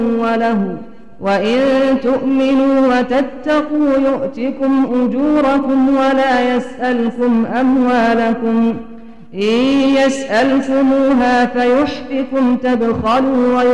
وله، وإن تؤمنوا وتتقوا يؤتكم أجوركم ولا يسألكم أموالكم، إن يسألكموها فيحفكم تبخلوا